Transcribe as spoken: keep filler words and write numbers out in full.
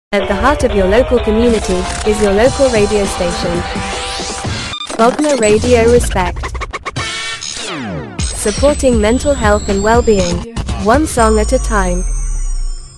At the heart of your local community is your local radio station. Bognor Radio Respect. Supporting mental health and well-being, one song at a time.